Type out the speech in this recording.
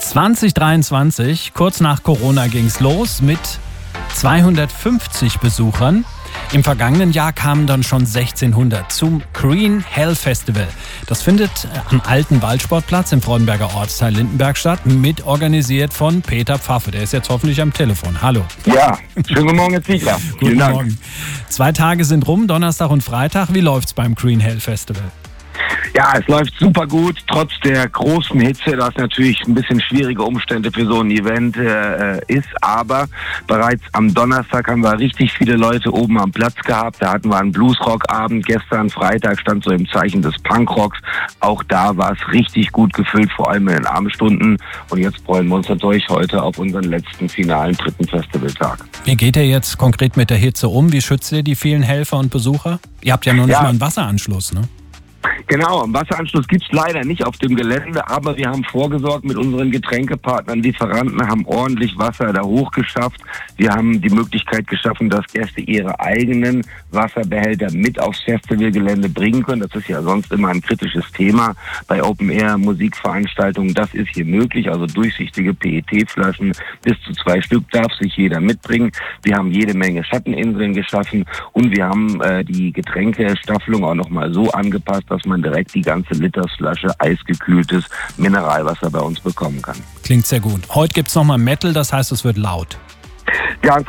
2023, kurz nach Corona ging es los mit 250 Besuchern. Im vergangenen Jahr kamen dann schon 1600 zum Green Hell Festival. Das findet am alten Waldsportplatz im Freudenberger Ortsteil Lindenberg statt, mitorganisiert von Peter Pfaffe. Der ist jetzt hoffentlich am Telefon. Hallo. Ja, schönen guten Morgen, Herr Ziegler. Guten Morgen. 2 Tage sind rum, Donnerstag und Freitag. Wie läuft's beim Green Hell Festival? Ja, es läuft super gut, trotz der großen Hitze, das natürlich ein bisschen schwierige Umstände für so ein Event ist. Aber bereits am Donnerstag haben wir richtig viele Leute oben am Platz gehabt. Da hatten wir einen Bluesrock-Abend. Gestern, Freitag, stand so im Zeichen des Punkrocks. Auch da war es richtig gut gefüllt, vor allem in den Abendstunden. Und jetzt freuen wir uns natürlich heute auf unseren letzten finalen 3. Festivaltag. Wie geht ihr jetzt konkret mit der Hitze um? Wie schützt ihr die vielen Helfer und Besucher? Ihr habt ja noch nicht mal einen Wasseranschluss, ne? Genau, einen Wasseranschluss gibt's leider nicht auf dem Gelände, aber wir haben vorgesorgt mit unseren Getränkepartnern, Lieferanten, haben ordentlich Wasser da hochgeschafft. Wir haben die Möglichkeit geschaffen, dass Gäste ihre eigenen Wasserbehälter mit aufs Festivalgelände bringen können. Das ist ja sonst immer ein kritisches Thema bei Open-Air-Musikveranstaltungen. Das ist hier möglich, also durchsichtige PET-Flaschen, bis zu 2 Stück darf sich jeder mitbringen. Wir haben jede Menge Schatteninseln geschaffen und wir haben die Getränkestaffelung auch nochmal so angepasst, dass man direkt die ganze Litersflasche eisgekühltes Mineralwasser bei uns bekommen kann. Klingt sehr gut. Heute gibt's nochmal Metal, das heißt, es wird laut. Ganz